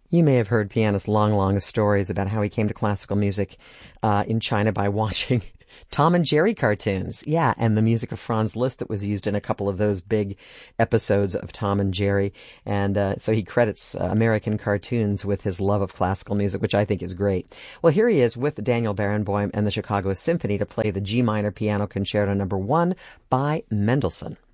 You may have heard pianist Long Long's stories about how he came to classical music in China by watching Tom and Jerry cartoons. Yeah, and the music of Franz Liszt that was used in a couple of those big episodes of Tom and Jerry. And so he credits American cartoons with his love of classical music, which I think is great. Well, here he is with Daniel Barenboim and the Chicago Symphony to play the G minor Piano Concerto No. 1 by Mendelssohn.